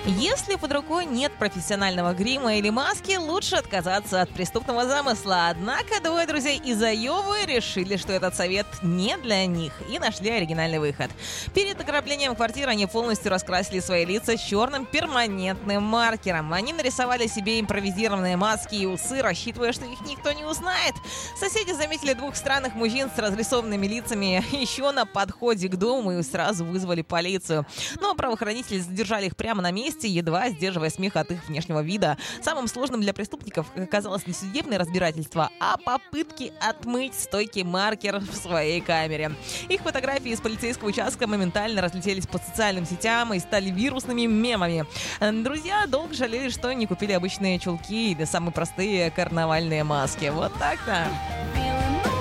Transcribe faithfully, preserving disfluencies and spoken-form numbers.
Если под рукой нет профессионального грима или маски, лучше отказаться от преступного замысла. Однако двое друзей из Айовы решили, что этот совет не для них, и нашли оригинальный выход. Перед ограблением квартиры они полностью раскрасили свои лица черным перманентным маркером. Они нарисовали себе импровизированные маски и усы, рассчитывая, что их никто не узнает. Соседи заметили двух странных мужчин с разрисованными лицами еще на подходе к дому и сразу вызвали полицию. Но правоохранители задержали их прямо на месте, едва сдерживая смех от их внешнего вида. Самым сложным для преступников оказалось не судебное разбирательство, а попытки отмыть стойкий маркер в своей камере. Их фотографии из полицейского участка моментально разлетелись по социальным сетям и стали вирусными мемами. Друзья долго жалели, что не купили обычные чулки или самые простые карнавальные маски. Вот так-то.